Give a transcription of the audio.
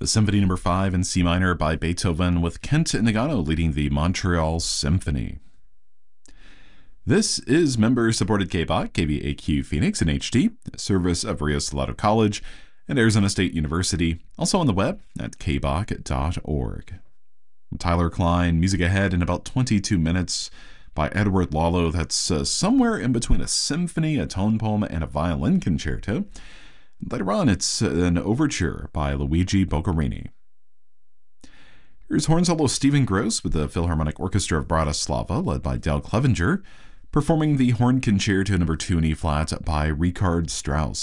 the Symphony No. 5 in C minor by Beethoven, with Kent Nagano leading the Montreal Symphony. This is member-supported KBOC, KVAQ Phoenix in HD, a service of Rio Salado College and Arizona State University, also on the web at kboc.org. Tyler Klein, music ahead in about 22 minutes by Edward Lalo. That's somewhere in between a symphony, a tone poem, and a violin concerto. Later on, it's an overture by Luigi Boccherini. Here's horn solo Stephen Gross with the Philharmonic Orchestra of Bratislava, led by Dale Clevenger, performing the Horn Concerto No. 2 in E-flat by Richard Strauss.